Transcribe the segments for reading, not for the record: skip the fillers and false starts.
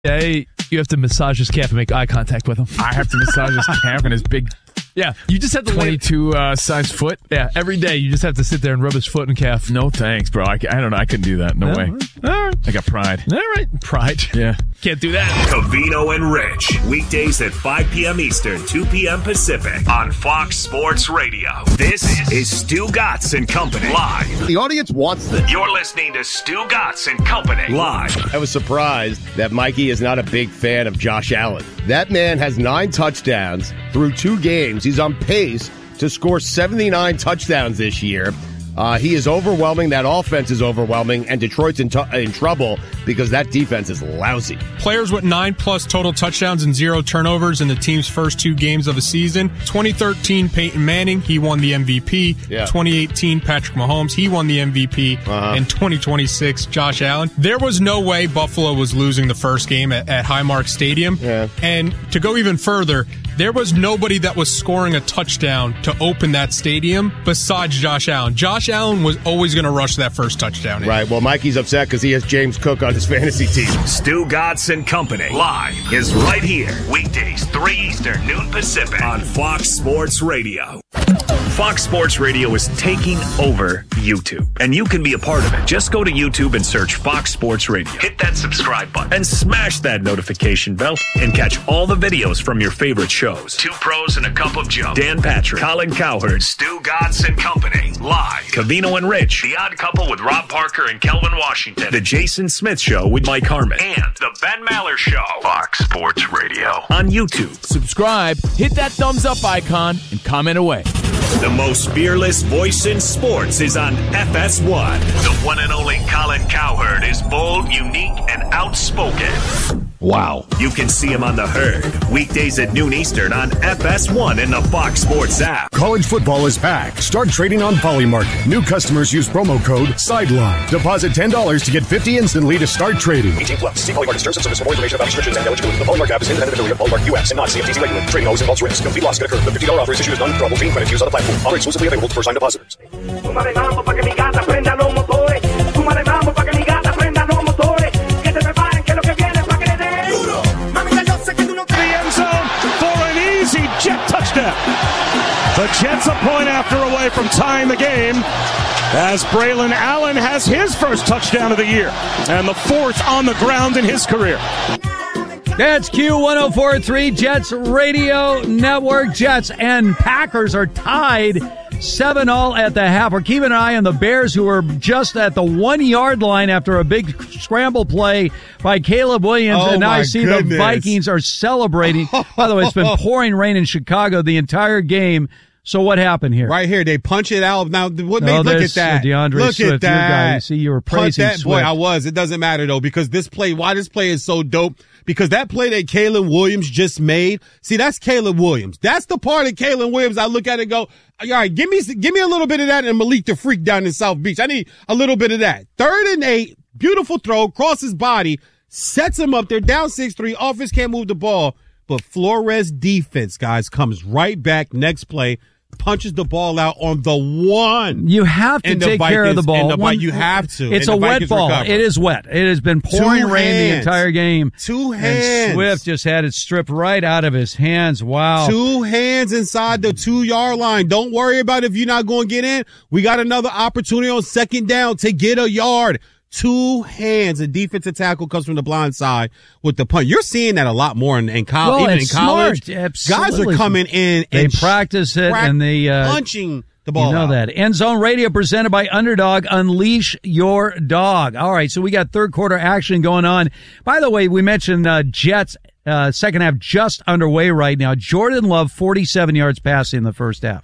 Hey, you have to massage his calf and make eye contact with him. I have to massage his calf and his big Yeah, you just have to 22 size foot. Yeah, every day you just have to sit there and rub his foot and calf. No thanks, bro. I don't know. I couldn't do that. No way. All right. I got pride. All right. Pride. Yeah. Can't do that. Covino and Rich. Weekdays at 5 p.m. Eastern, 2 p.m. Pacific on Fox Sports Radio. This is Stu Gatz and Company live. The audience wants this. You're listening to Stu Gatz and Company live. I was surprised that Mikey is not a big fan of Josh Allen. That man has 9 touchdowns through 2 games. He's on pace to score 79 touchdowns this year. He is overwhelming. That offense is overwhelming, and Detroit's in trouble because that defense is lousy. Players with 9+ total touchdowns and 0 turnovers in the team's first 2 games of the season. 2013, Peyton Manning, he won the MVP. Yeah. 2018, Patrick Mahomes, he won the MVP. And 2026, Josh Allen. There was no way Buffalo was losing the first game at Highmark Stadium. Yeah. And to go even further, there was nobody that was scoring a touchdown to open that stadium besides Josh Allen. Josh Allen was always going to rush that first touchdown in. Right. Well, Mikey's upset because he has James Cook on his fantasy team. Stu Gatz and Company live is right here. Weekdays, 3 Eastern, noon Pacific on Fox Sports Radio. Fox Sports Radio is taking over YouTube, and you can be a part of it. Just go to YouTube and search Fox Sports Radio. Hit that subscribe button and smash that notification bell and catch all the videos from your favorite shows. 2 Pros and a Cup of Joe. Dan Patrick, Colin Cowherd, Stu Gatz and Company live. Covino and Rich, The Odd Couple with Rob Parker and Kelvin Washington. The Jason Smith Show with Mike Harmon. And The Ben Maller Show. Fox Sports Radio on YouTube. Subscribe, hit that thumbs up icon, and comment away. The most fearless voice in sports is on FS1. The one and only Colin Cowherd is bold, unique, and outspoken. Wow. You can see him on The Herd, weekdays at noon Eastern on FS1 and the Fox Sports app. College football is back. Start trading on Polymarket. New customers use promo code SIDELINE. Deposit $10 to get $50 instantly to start trading. 18+. See Polymarket terms and service for more information about restrictions and eligibility. The Polymarket app is independent affiliate of Polymarket US and not CFTC regulated. Trading always involves risk. Complete loss can occur. The $50 offer is issued as non-withdrawable fee credit used on the platform. Offer exclusively available to first-time depositors. Jet touchdown. The Jets a point after away from tying the game as Braylon Allen has his first touchdown of the year and the 4th on the ground in his career. That's Q1043 Jets Radio Network. Jets and Packers are tied 7-all at the half. We're keeping an eye on the Bears, who are just at the 1-yard line after a big scramble play by Caleb Williams. And now I see the Vikings are celebrating. By the way, it's been pouring rain in Chicago the entire game. So what happened here? Right here, they punch it out. Now, look at that. DeAndre look Swift, at that. Your guy. See, you were praising that. Swift. Boy, I was. It doesn't matter, though, because this play is so dope, because that play that Caleb Williams just made, see, that's Caleb Williams. That's the part of Caleb Williams I look at and go, all right, give me a little bit of that and Malik the Freak down in South Beach. I need a little bit of that. 3rd and 8, beautiful throw, cross his body, sets him up there, down 6-3, offense can't move the ball, but Flores defense, guys, comes right back next play, punches the ball out on the 1. You have to take care of the ball. You have to. It's a wet ball. Recover. It is wet. It has been pouring rain the entire game. 2 hands. And Swift just had it stripped right out of his hands. Wow. 2 hands inside the 2-yard line. Don't worry about if you're not going to get in. We got another opportunity on 2nd down to get a yard. 2 hands. A defensive tackle comes from the blind side with the punt. You're seeing that a lot more in college. Well, even in college, guys are coming in they and practice it and they punching the ball. You know out. that. End Zone Radio presented by Underdog. Unleash your dog. All right, so we got 3rd quarter action going on. By the way, we mentioned Jets second half just underway right now. Jordan Love 47 yards passing in the first half.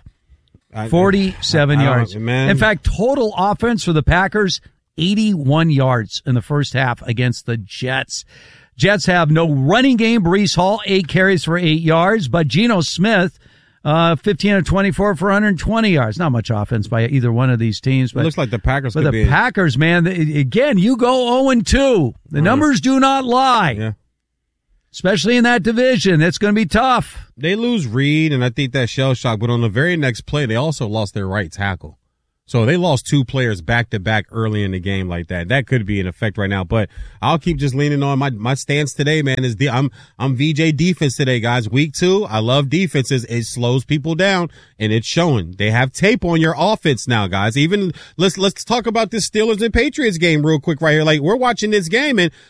47 yards. Man. In fact, total offense for the Packers 81 yards in the first half against the Jets. Jets have no running game. Breece Hall, 8 carries for 8 yards, but Geno Smith, 15 of 24 for 120 yards. Not much offense by either one of these teams. But it looks like the Packers could be. But the Packers, man, again, you go 0-2. The numbers do not lie. Yeah. Especially in that division. It's going to be tough. They lose Reed, and I think that's shell shock, but on the very next play, they also lost their right tackle. So they lost 2 players back to back early in the game like that. That could be an effect right now, but I'll keep just leaning on my stance today, man, is I'm VJ defense today, guys. Week 2, I love defenses. It slows people down and it's showing. They have tape on your offense now, guys. Even let's talk about this Steelers and Patriots game real quick right here. Like, we're watching this game and